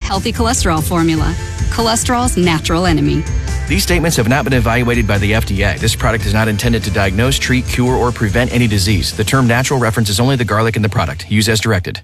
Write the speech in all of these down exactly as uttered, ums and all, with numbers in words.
Healthy cholesterol formula. Cholesterol's natural enemy. These statements have not been evaluated by the F D A. This product is not intended to diagnose, treat, cure, or prevent any disease. The term natural references only the garlic in the product. Use as directed.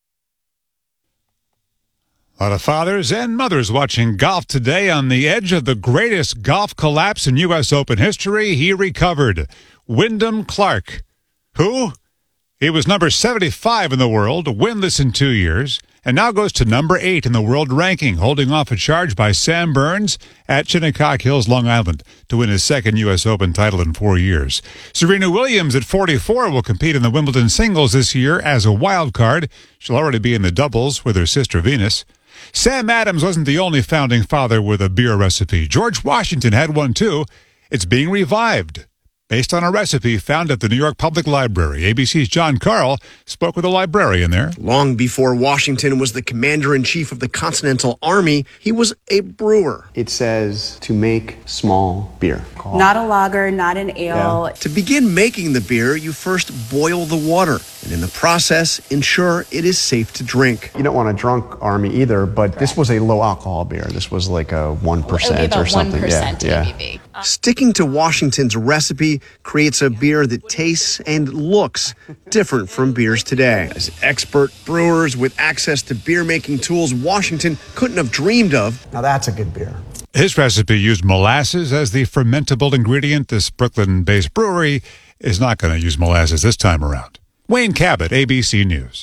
A lot of fathers and mothers watching golf today. On the edge of the greatest golf collapse in U S Open history, he recovered. Wyndham Clark. Who? He was number seventy-five in the world, winless in two years, and now goes to number eight in the world ranking, holding off a charge by Sam Burns at Shinnecock Hills, Long Island, to win his second U S Open title in four years. Serena Williams at forty-four will compete in the Wimbledon singles this year as a wild card. She'll already be in the doubles with her sister Venus. Sam Adams wasn't the only founding father with a beer recipe. George Washington had one too. It's being revived, based on a recipe found at the New York Public Library. A B C's John Carl spoke with a librarian there. Long before Washington was the commander-in-chief of the Continental Army, he was a brewer. It says to make small beer. Not a lager, not an ale. Yeah. To begin making the beer, you first boil the water, and in the process, ensure it is safe to drink. You don't want a drunk army either, but this was a low-alcohol beer. This was like a one percent or something. one percent yeah, A B V. Yeah. Sticking to Washington's recipe creates a beer that tastes and looks different from beers today. As expert brewers with access to beer-making tools Washington couldn't have dreamed of. Now that's a good beer. His recipe used molasses as the fermentable ingredient. This Brooklyn-based brewery is not going to use molasses this time around. Wayne Cabot, A B C News.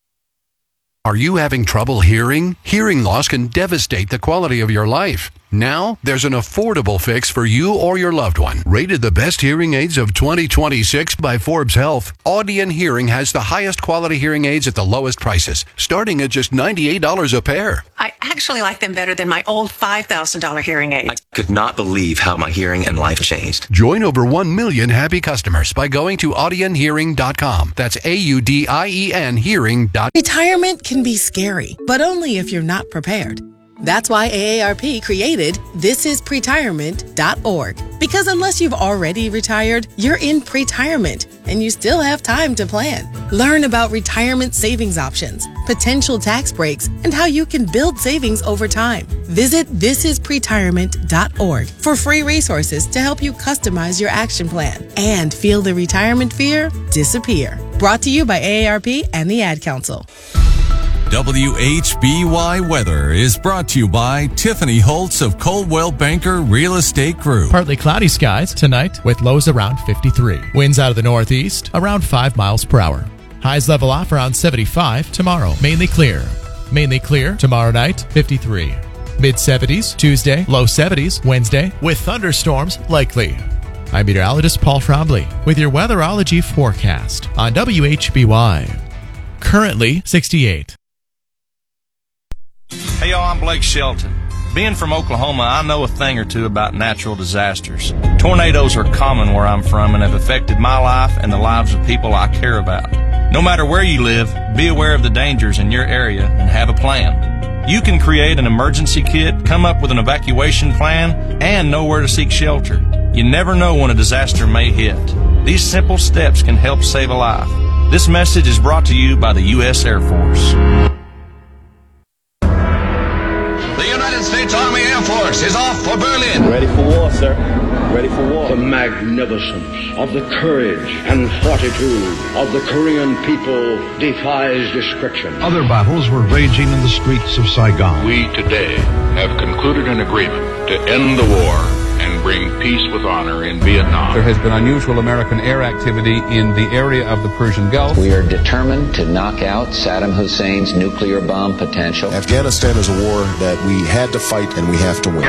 Are you having trouble hearing? Hearing loss can devastate the quality of your life. Now, there's an affordable fix for you or your loved one. Rated the best hearing aids of twenty twenty-six by Forbes Health, Audion Hearing has the highest quality hearing aids at the lowest prices, starting at just ninety-eight dollars a pair. I actually like them better than my old five thousand dollars hearing aid. I could not believe how my hearing and life changed. Join over one million happy customers by going to audion hearing dot com. That's A U D I E N hearing dot com. Retirement can be scary, but only if you're not prepared. That's why A A R P created this is pretirement dot org. Because unless you've already retired, you're in pretirement, and you still have time to plan. Learn about retirement savings options, potential tax breaks, and how you can build savings over time. Visit this is pretirement dot org for free resources to help you customize your action plan and feel the retirement fear disappear. Brought to you by A A R P and the Ad Council. W H B Y weather is brought to you by Tiffany Holtz of Coldwell Banker Real Estate Group. Partly cloudy skies tonight with lows around fifty-three. Winds out of the northeast around five miles per hour. Highs level off around seventy-five tomorrow. Mainly clear. Mainly clear tomorrow night, fifty-three. Mid seventies Tuesday, low seventies Wednesday with thunderstorms likely. I'm meteorologist Paul Trombley with your weatherology forecast on W H B Y. Currently sixty-eight. Hey y'all, I'm Blake Shelton. Being from Oklahoma, I know a thing or two about natural disasters. Tornadoes are common where I'm from and have affected my life and the lives of people I care about. No matter where you live, be aware of the dangers in your area and have a plan. You can create an emergency kit, come up with an evacuation plan, and know where to seek shelter. You never know when a disaster may hit. These simple steps can help save a life. This message is brought to you by the U S Air Force. The United States Army Air Force is off for Berlin. Ready for war, sir. Ready for war. The magnificence of the courage and fortitude of the Korean people defies description. Other battles were raging in the streets of Saigon. We today have concluded an agreement to end the war and bring peace with honor in Vietnam. There has been unusual American air activity in the area of the Persian Gulf. We are determined to knock out Saddam Hussein's nuclear bomb potential. Afghanistan is a war that we had to fight and we have to win.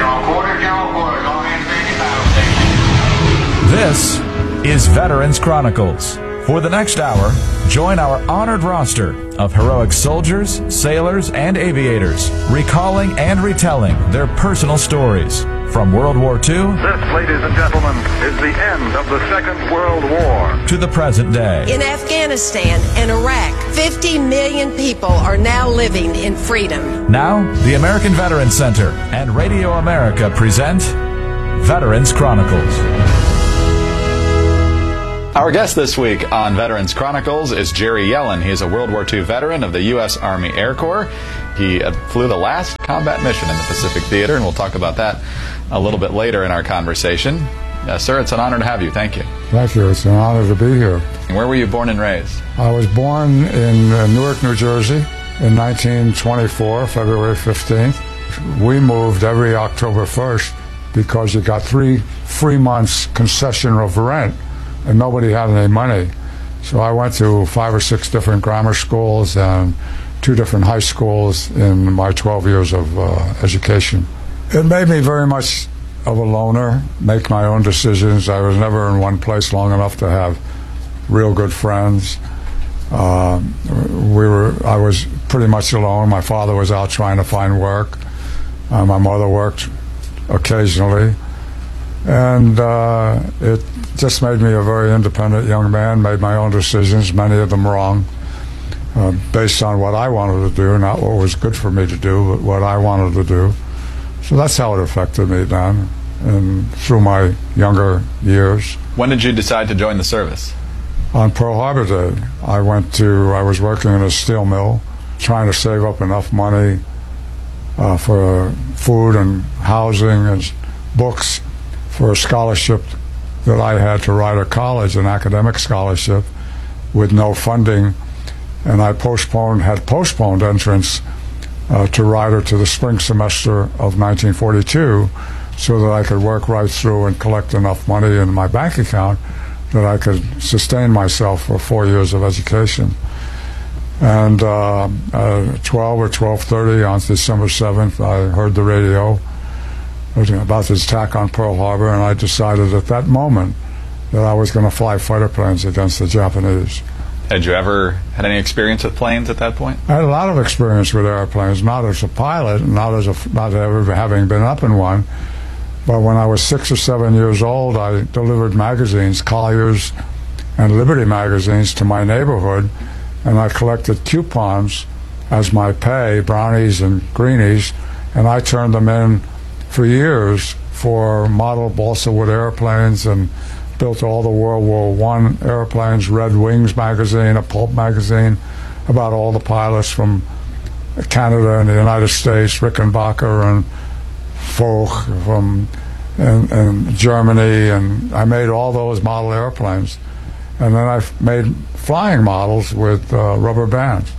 This is Veterans Chronicles. For the next hour, join our honored roster of heroic soldiers, sailors, and aviators, recalling and retelling their personal stories. From World War Two, this, ladies and gentlemen, is the end of the Second World War, to the present day. In Afghanistan and Iraq, fifty million people are now living in freedom. Now, the American Veterans Center and Radio America present Veterans Chronicles. Our guest this week on Veterans Chronicles is Jerry Yellen. He is a World War Two veteran of the U S Army Air Corps. He uh, flew the last combat mission in the Pacific Theater, and we'll talk about that a little bit later in our conversation. Uh, sir, it's an honor to have you. Thank you. Thank you. It's an honor to be here. And where were you born and raised? I was born in uh, Newark, New Jersey in nineteen twenty-four, February fifteenth. We moved every October first because you got three free months concession of rent, and nobody had any money. So I went to five or six different grammar schools and two different high schools in my twelve years of uh, education. It made me very much of a loner, make my own decisions. I was never in one place long enough to have real good friends. Uh, we were. I was pretty much alone. My father was out trying to find work. Uh, my mother worked occasionally. And uh, it just made me a very independent young man, made my own decisions, many of them wrong, uh, based on what I wanted to do, not what was good for me to do, but what I wanted to do. So that's how it affected me then, and through my younger years. When did you decide to join the service? On Pearl Harbor Day, I went to, I was working in a steel mill, trying to save up enough money uh, for food and housing and books for a scholarship that I had to Rider College, an academic scholarship with no funding, and I postponed, had postponed entrance uh, to Rider to the spring semester of nineteen forty-two so that I could work right through and collect enough money in my bank account that I could sustain myself for four years of education. And uh, uh, twelve or twelve thirty on December seventh, I heard the radio about this attack on Pearl Harbor, and I decided at that moment that I was going to fly fighter planes against the Japanese. Had you ever had any experience with planes at that point? I had a lot of experience with airplanes, not as a pilot, not as a, not ever having been up in one, but when I was six or seven years old, I delivered magazines, Collier's and Liberty magazines, to my neighborhood, and I collected coupons as my pay, brownies and greenies, and I turned them in for years for model balsa wood airplanes and built all the World War One airplanes, Red Wings magazine, a pulp magazine about all the pilots from Canada and the United States, Rickenbacker and Foch from and, and Germany, and I made all those model airplanes. And then I made flying models with uh, rubber bands.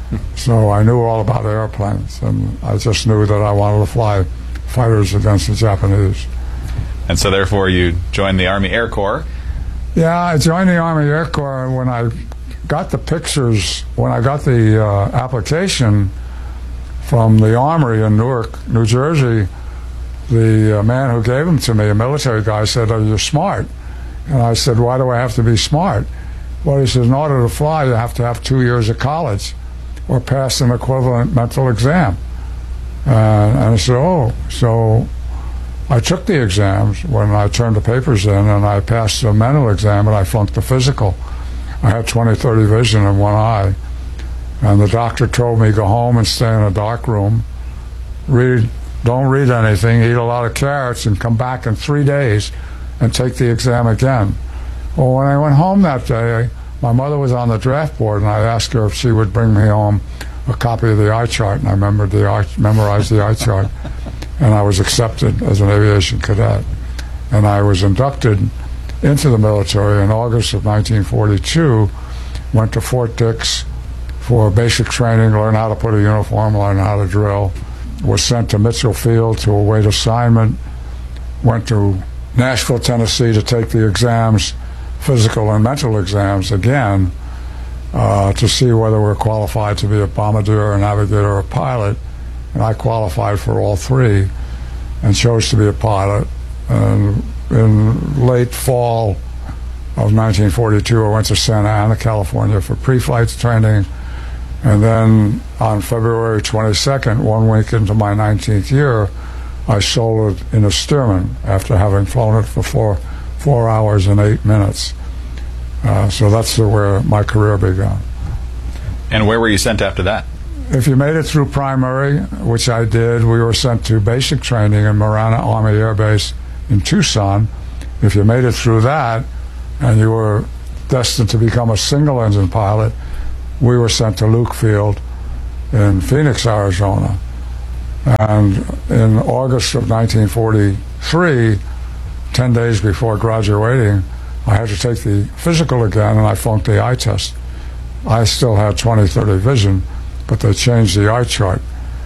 So I knew all about airplanes, and I just knew that I wanted to fly fighters against the Japanese. And so therefore you joined the Army Air Corps. Yeah, I joined the Army Air Corps, and when I got the pictures, when I got the uh, application from the Armory in Newark, New Jersey, the uh, man who gave them to me, a military guy, said, "Oh, you're smart." And I said, "Why do I have to be smart?" Well, he said, "In order to fly, you have to have two years of college or pass an equivalent mental exam." Uh, and I said, "Oh." So I took the exams when I turned the papers in, and I passed the mental exam, and I flunked the physical. I had twenty thirty vision in one eye. And the doctor told me, go home and stay in a dark room, read, don't read anything, eat a lot of carrots, and come back in three days and take the exam again. Well, when I went home that day, my mother was on the draft board, and I asked her if she would bring me home a copy of the eye chart, and I remembered the eye, memorized the eye chart, and I was accepted as an aviation cadet. And I was inducted into the military in August of nineteen forty-two, went to Fort Dix for basic training, learn how to put a uniform, learn how to drill, was sent to Mitchell Field to await assignment, went to Nashville, Tennessee to take the exams, physical and mental exams again, uh, to see whether we're qualified to be a bombardier, a navigator, or a pilot. And I qualified for all three and chose to be a pilot. And in late fall of nineteen forty-two, I went to Santa Ana, California for pre-flight training. And then on February twenty-second, one week into my nineteenth year, I soloed in a Stearman after having flown it for four, four hours and eight minutes. Uh, so that's where my career began. And where were you sent after that? If you made it through primary, which I did, we were sent to basic training in Marana Army Air Base in Tucson. If you made it through that and you were destined to become a single-engine pilot, we were sent to Luke Field in Phoenix, Arizona. And in August of nineteen forty-three, ten days before graduating, I had to take the physical again, and I flunked the eye test. I still had twenty thirty vision, but they changed the eye chart.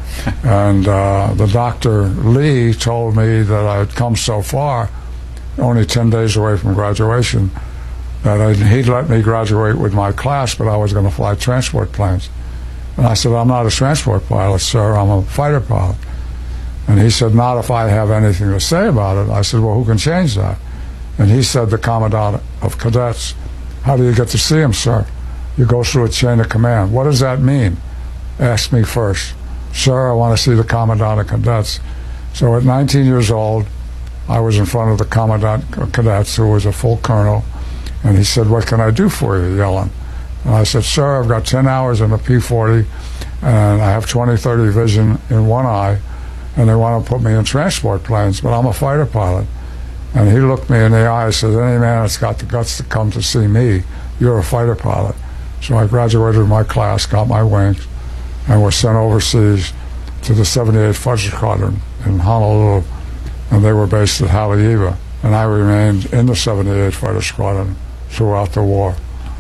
And uh, the Doctor Lee told me that I had come so far, only ten days away from graduation, that I'd, he'd let me graduate with my class, but I was going to fly transport planes. And I said, I'm not a transport pilot, sir, I'm a fighter pilot. And he said, not if I have anything to say about it. I said, well, who can change that? And he said, the Commandant of Cadets. How do you get to see him, sir? You go through a chain of command. What does that mean? Ask me first. Sir, I want to see the Commandant of Cadets. So at nineteen years old, I was in front of the Commandant of Cadets, who was a full colonel, and he said, what can I do for you, Yellen? And I said, sir, I've got ten hours in a P forty, and I have twenty thirty vision in one eye, and they want to put me in transport planes, but I'm a fighter pilot. And he looked me in the eye and said, any man that's got the guts to come to see me, you're a fighter pilot. So I graduated my class, got my wings, and was sent overseas to the seventy-eighth Fighter Squadron in Honolulu, and they were based at Haleiwa. And I remained in the seventy-eighth Fighter Squadron throughout the war.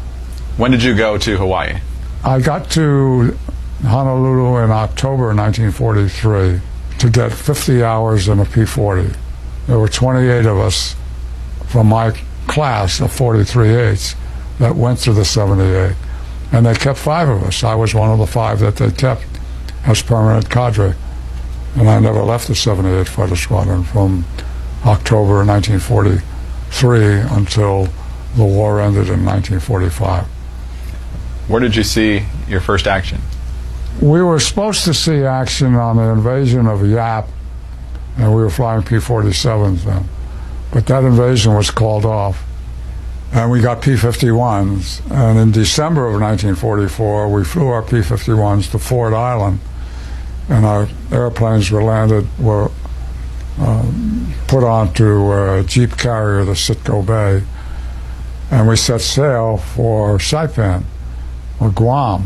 When did you go to Hawaii? I got to Honolulu in October nineteen forty-three to get fifty hours in a P forty. There were twenty-eight of us from my class of forty-three eights that went to the seventy-eight. And they kept five of us. I was one of the five that they kept as permanent cadre. And I never left the seventy-eighth Fighter Squadron from October nineteen forty-three until the war ended in nineteen forty-five. Where did you see your first action? We were supposed to see action on the invasion of Yap, and we were flying P forty-sevens then. But that invasion was called off, and we got P fifty-ones. And in December of nineteen forty-four, we flew our P fifty-ones to Ford Island, and our airplanes were landed, were uh, put onto a Jeep carrier, the Sitco Bay, and we set sail for Saipan, or Guam,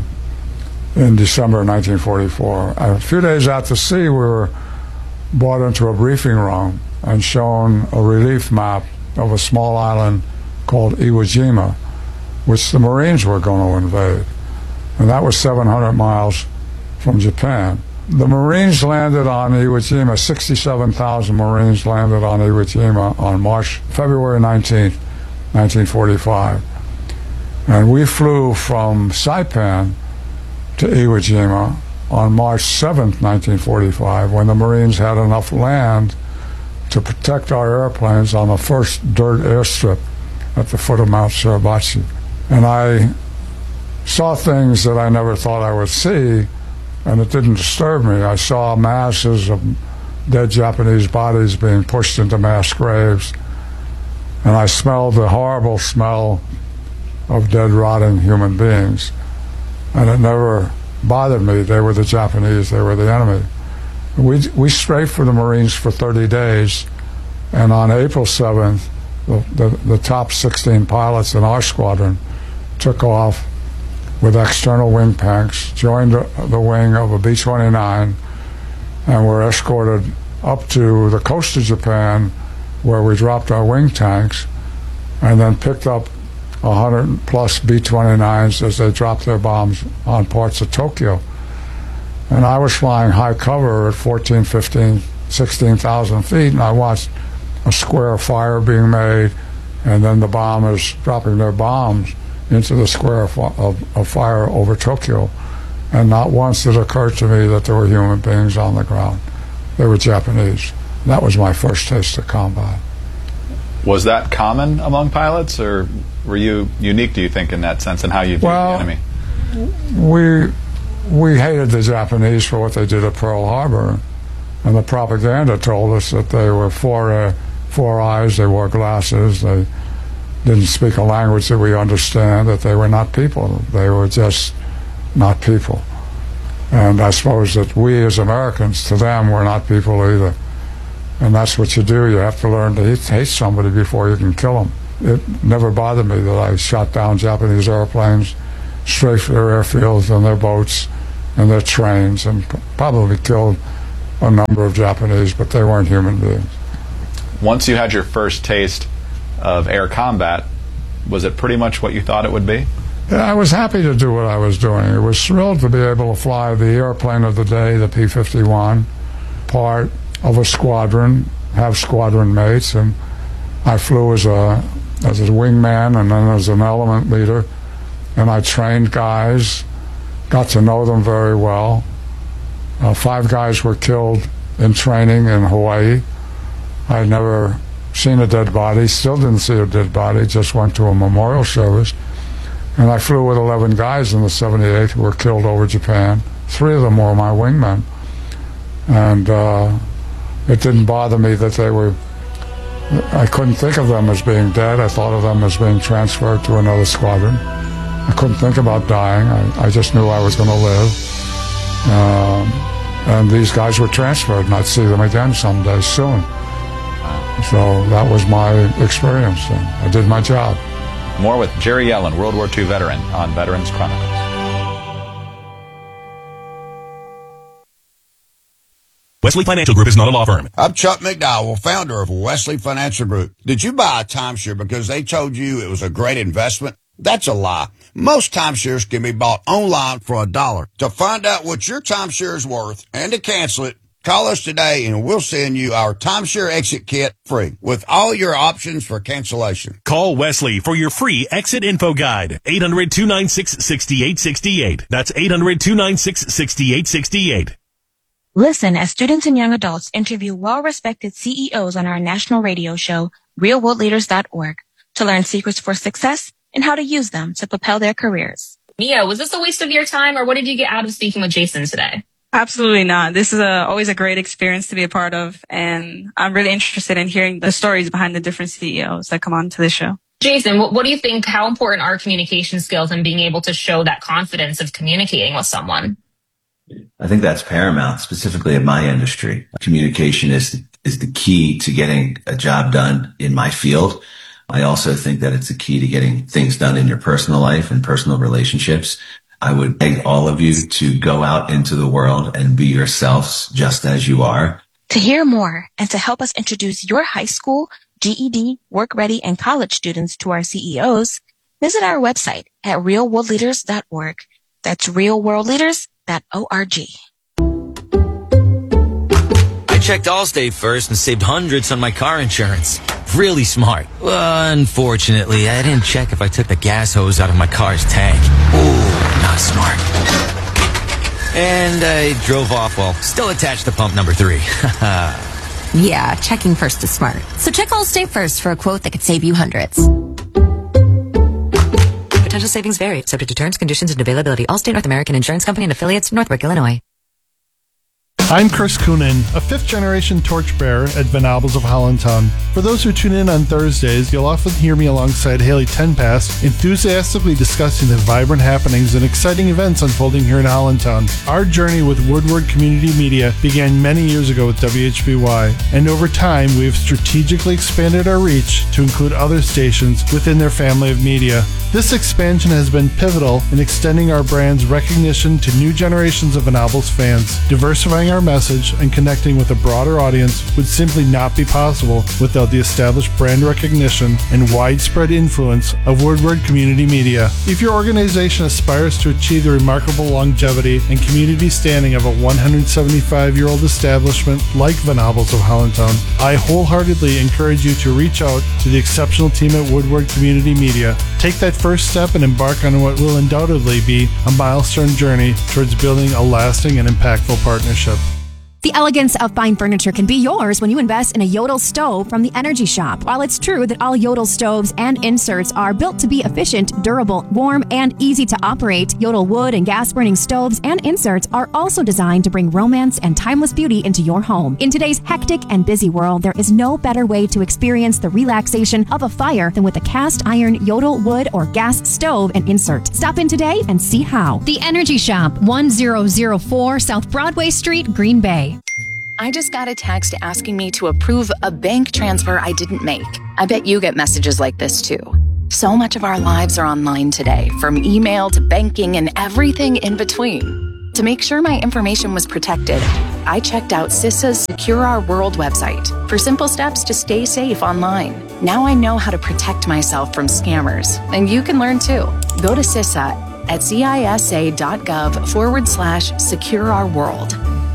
in December of nineteen forty-four. A few days out to sea, we were brought into a briefing room and shown a relief map of a small island called Iwo Jima, which the Marines were going to invade. And that was seven hundred miles from Japan. The Marines landed on Iwo Jima, sixty-seven thousand Marines landed on Iwo Jima on March, February nineteenth, nineteen forty-five. And we flew from Saipan to Iwo Jima on March seventh, nineteen forty-five, when the Marines had enough land to protect our airplanes on the first dirt airstrip at the foot of Mount Suribachi. And I saw things that I never thought I would see, and it didn't disturb me. I saw masses of dead Japanese bodies being pushed into mass graves, and I smelled the horrible smell of dead, rotting human beings. And it never bothered me. They were the Japanese, they were the enemy. We, we strafed for the Marines for thirty days, and on April seventh, the, the, the top sixteen pilots in our squadron took off with external wing tanks, joined the, the wing of a B twenty-nine, and were escorted up to the coast of Japan, where we dropped our wing tanks, and then picked up one hundred plus B twenty-nines as they dropped their bombs on parts of Tokyo. And I was flying high cover at fourteen, fifteen, sixteen thousand feet, and I watched a square of fire being made, and then the bombers dropping their bombs into the square of, of, of fire over Tokyo. And not once did it occur to me that there were human beings on the ground. They were Japanese. That was my first taste of combat. Was that common among pilots, or were you unique, do you think, in that sense, in how you viewed well, the enemy? We, we hated the Japanese for what they did at Pearl Harbor, and the propaganda told us that they were four, uh, four eyes, they wore glasses, they didn't speak a language that we understand, that they were not people. They were just not people. And I suppose that we as Americans, to them, were not people either. And that's what you do. You have to learn to hate, hate somebody before you can kill them. it never bothered me that I shot down Japanese airplanes, strafed their airfields and their boats and their trains, and probably killed a number of Japanese, but they weren't human beings. Once you had your first taste of air combat, was it pretty much what you thought it would be? Yeah, I was happy to do what I was doing. I was thrilled to be able to fly the airplane of the day, the P fifty-one, part of a squadron, have squadron mates, and I flew as a as a wingman and then as an element leader, and I trained guys, got to know them very well. Uh, five guys were killed in training in Hawaii. I had never seen a dead body, still didn't see a dead body, just went to a memorial service. And I flew with eleven guys in the seventy-eight who were killed over Japan. Three of them were my wingmen. And uh, it didn't bother me that they were, I couldn't think of them as being dead. I thought of them as being transferred to another squadron. I couldn't think about dying. I, I just knew I was going to live. Um, and these guys were transferred, and I'd see them again someday soon. So that was my experience, and I did my job. More with Jerry Yellen, World War Two veteran, on Veterans Chronicles. Wesley Financial Group is not a law firm. I'm Chuck McDowell, founder of Wesley Financial Group. Did you buy a timeshare because they told you it was a great investment? That's a lie. Most timeshares can be bought online for a dollar. To find out what your timeshare is worth and to cancel it, call us today and we'll send you our timeshare exit kit free with all your options for cancellation. Call Wesley for your free exit info guide. eight hundred, two nine six, six eight six eight. That's eight hundred, two nine six, six eight six eight. Listen as students and young adults interview well-respected C E Os on our national radio show, real world leaders dot org, to learn secrets for success and how to use them to propel their careers. Mia, was this a waste of your time, or what did you get out of speaking with Jason today? Absolutely not. This is a, always a great experience to be a part of, and I'm really interested in hearing the stories behind the different C E Os that come on to this show. Jason, what, what do you think, how important are communication skills and being able to show that confidence of communicating with someone? I think that's paramount, specifically in my industry. Communication is is the key to getting a job done in my field. I also think that it's the key to getting things done in your personal life and personal relationships. I would beg all of you to go out into the world and be yourselves just as you are. To hear more and to help us introduce your high school, G E D, work ready, and college students to our C E Os, visit our website at real world leaders dot org. That's real world leaders dot org. I checked Allstate first and saved hundreds on my car insurance. Really smart. Well, unfortunately, I didn't check if I took the gas hose out of my car's tank. Ooh, not smart. And I drove off while still attached to pump number three. Yeah, checking first is smart. So check Allstate first for a quote that could save you hundreds. Potential savings vary, subject to terms, conditions, and availability. Allstate North American Insurance Company and affiliates, Northbrook, Illinois. I'm Chris Coonan, a fifth-generation torchbearer at Venables of Hollandtown. For those who tune in on Thursdays, you'll often hear me alongside Haley Tenpass, enthusiastically discussing the vibrant happenings and exciting events unfolding here in Hollandtown. Our journey with Woodward Community Media began many years ago with W H B Y, and over time we have strategically expanded our reach to include other stations within their family of media. This expansion has been pivotal in extending our brand's recognition to new generations of Venables fans. Diversifying our message and connecting with a broader audience would simply not be possible without the established brand recognition and widespread influence of Woodward Community Media. If your organization aspires to achieve the remarkable longevity and community standing of a one hundred seventy-five year old establishment like Venables of Hollandtown, I wholeheartedly encourage you to reach out to the exceptional team at Woodward Community Media. Take that first step and embark on what will undoubtedly be a milestone journey towards building a lasting and impactful partnership. The elegance of fine furniture can be yours when you invest in a Yodel stove from the Energy Shop. While it's true that all Yodel stoves and inserts are built to be efficient, durable, warm, and easy to operate, Yodel wood and gas-burning stoves and inserts are also designed to bring romance and timeless beauty into your home. In today's hectic and busy world, there is no better way to experience the relaxation of a fire than with a cast iron Yodel wood or gas stove and insert. Stop in today and see how. The Energy Shop, one thousand four South Broadway Street, Green Bay. I just got a text asking me to approve a bank transfer I didn't make. I bet you get messages like this too. So much of our lives are online today, from email to banking and everything in between. To make sure my information was protected, I checked out CISA's Secure Our World website for simple steps to stay safe online. Now I know how to protect myself from scammers, and you can learn too. Go to CISA at cisa.gov forward slash secure our world.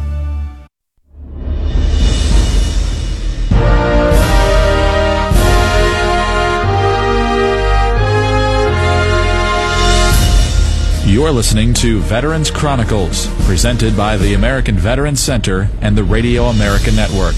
You're listening to Veterans Chronicles, presented by the American Veterans Center and the Radio America Network.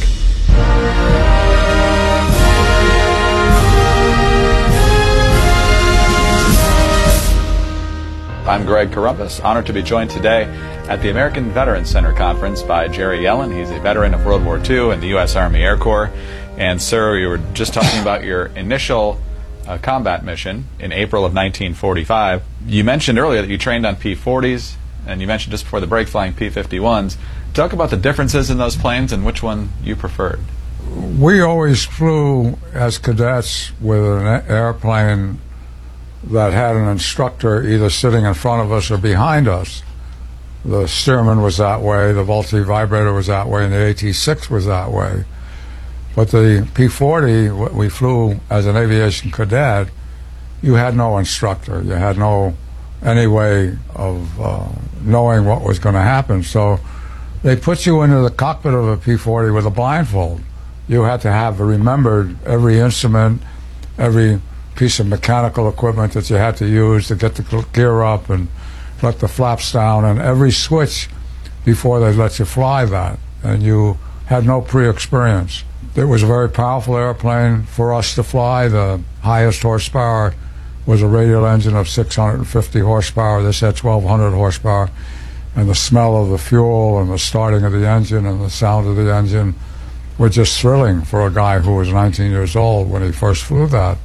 I'm Greg Corombos, honored to be joined today at the American Veterans Center Conference by Jerry Yellen. He's a veteran of World War Two in the U S Army Air Corps. And, sir, you were just talking about your initial uh, combat mission in April of nineteen forty-five. You mentioned earlier that you trained on P forties, and you mentioned just before the break flying P fifty-ones. Talk about the differences in those planes and which one you preferred. We always flew as cadets with an airplane that had an instructor either sitting in front of us or behind us. The Stearman was that way, the Vultee vibrator was that way, and the A T six was that way. But the P forty, we flew as an aviation cadet. You had no instructor. You had no any way of uh, knowing what was going to happen. So they put you into the cockpit of a P forty with a blindfold. You had to have remembered every instrument, every piece of mechanical equipment that you had to use to get the gear up and let the flaps down, and every switch before they let you fly that. And you had no pre-experience. It was a very powerful airplane for us to fly. The highest horsepower was a radial engine of six hundred fifty horsepower. This had twelve hundred horsepower. And the smell of the fuel and the starting of the engine and the sound of the engine were just thrilling for a guy who was nineteen years old when he first flew that.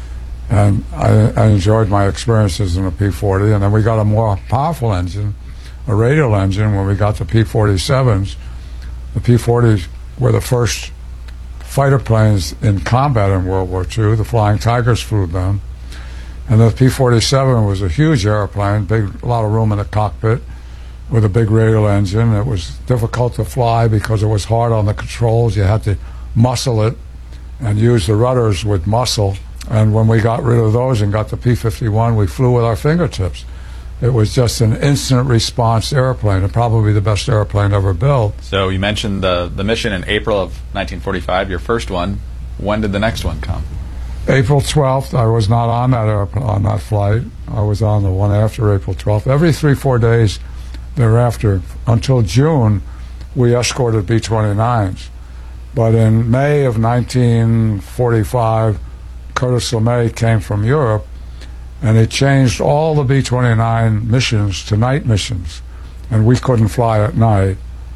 And I, I enjoyed my experiences in the P forty. And then we got a more powerful engine, a radial engine, when we got the P forty-sevens. The P forties were the first fighter planes in combat in World War Two. The Flying Tigers flew them. And the P forty-seven was a huge airplane, big, a lot of room in the cockpit with a big radial engine. It was difficult to fly because it was hard on the controls. You had to muscle it and use the rudders with muscle. And when we got rid of those and got the P fifty-one, we flew with our fingertips. It was just an instant response airplane, and probably the best airplane ever built. So you mentioned the, the mission in April of nineteen forty-five, your first one. When did the next one come? April twelfth. I was not on that airplane, on that flight. I was on the one after April twelfth. Every three, four days thereafter, until June, we escorted B twenty-nines. But in May of nineteen forty-five, Curtis LeMay came from Europe, and he changed all the B twenty-nine missions to night missions, and we couldn't fly at night.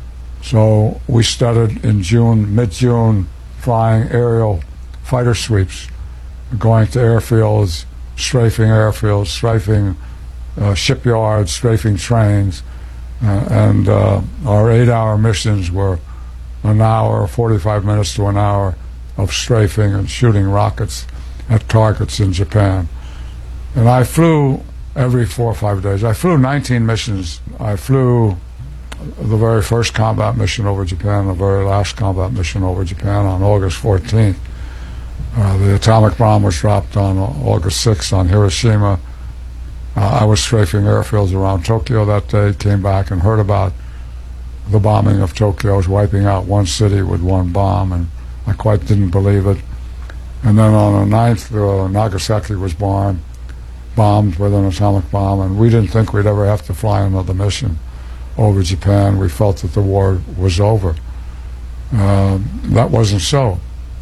So we started in June, mid-June, flying aerial fighter sweeps, going to airfields, strafing airfields, strafing uh, shipyards, strafing trains, uh, and uh, our eight-hour missions were an hour, forty-five minutes to an hour of strafing and shooting rockets at targets in Japan. And I flew every four or five days. I flew nineteen missions. I flew the very first combat mission over Japan, the very last combat mission over Japan on August fourteenth. Uh, the atomic bomb was dropped on August sixth on Hiroshima. Uh, I was strafing airfields around Tokyo that day, came back and heard about the bombing of Tokyo. I was wiping out one city with one bomb, and I quite didn't believe it. And then on the ninth, uh, Nagasaki was bombed, bombed with an atomic bomb, and we didn't think we'd ever have to fly another mission over Japan. We felt that the war was over. Uh, that wasn't so.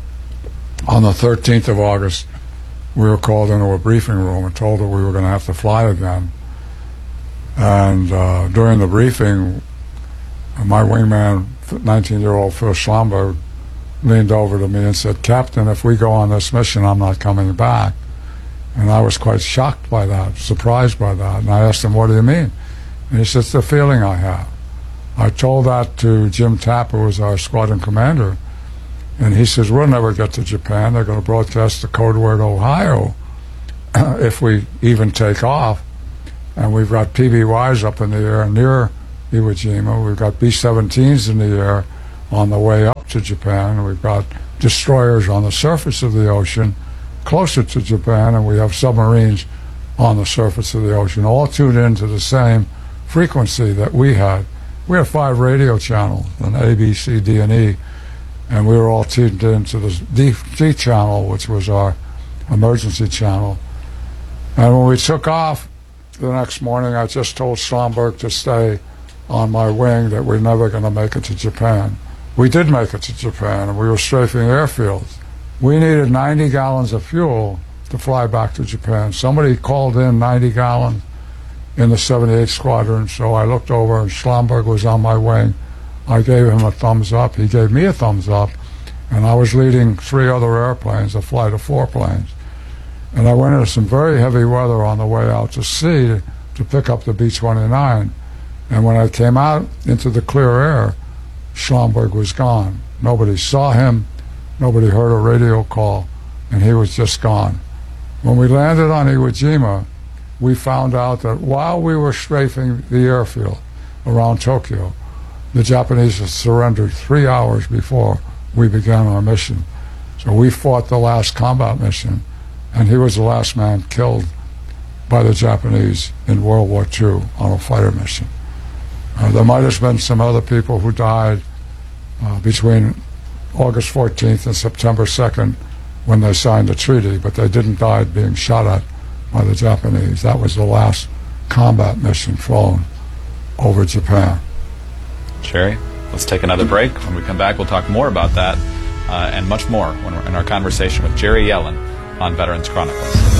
On the thirteenth of August, we were called into a briefing room and told that we were going to have to fly again. And uh, during the briefing, my wingman, nineteen-year-old Phil Schlomberg, leaned over to me and said, "Captain, if we go on this mission, I'm not coming back." And I was quite shocked by that, surprised by that. And I asked him, "What do you mean?" And he said, "It's the feeling I have. I told that to Jim Tapp, who was our squadron commander, and he says, we'll never get to Japan. They're going to broadcast the code word Ohio if we even take off. And we've got P B Ys up in the air near Iwo Jima. We've got B seventeens in the air on the way up to Japan. We've got destroyers on the surface of the ocean closer to Japan, and we have submarines on the surface of the ocean, all tuned into the same frequency that we had. We had five radio channels, an A, B, C, D, and E, and we were all tuned into the D, D channel, which was our emergency channel. And when we took off the next morning, I just told Schlumberg to stay on my wing, that we're never going to make it to Japan. We did make it to Japan, and we were strafing airfields. We needed ninety gallons of fuel to fly back to Japan. Somebody called in ninety gallons in the seventy-eighth Squadron, so I looked over, and Schlumberg was on my wing. I gave him a thumbs up. He gave me a thumbs up, and I was leading three other airplanes, a flight of four planes. And I went into some very heavy weather on the way out to sea to, to pick up the B twenty-nine. And when I came out into the clear air, Schlumberg was gone. Nobody saw him. Nobody heard a radio call, and he was just gone. When we landed on Iwo Jima, we found out that while we were strafing the airfield around Tokyo, the Japanese had surrendered three hours before we began our mission. So we fought the last combat mission, and he was the last man killed by the Japanese in World War Two on a fighter mission. Uh, there might have been some other people who died uh, between August fourteenth and September second when they signed the treaty, but they didn't die being shot at by the Japanese. That was the last combat mission flown over Japan. Jerry, let's take another break. When we come back, we'll talk more about that uh, and much more when we're in our conversation with Jerry Yellen on Veterans Chronicles.